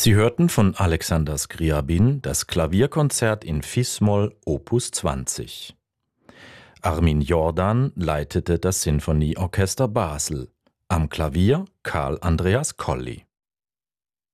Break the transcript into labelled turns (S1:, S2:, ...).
S1: Sie hörten von Alexander Scriabin das Klavierkonzert in Fis-Moll Opus 20. Armin Jordan leitete das Sinfonieorchester Basel. Am Klavier Karl Andreas Colli.